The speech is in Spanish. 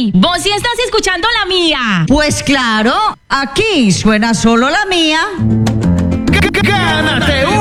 Mari, vos sí estás escuchando la mía. Pues claro, aquí suena solo la mía. ¡Gánate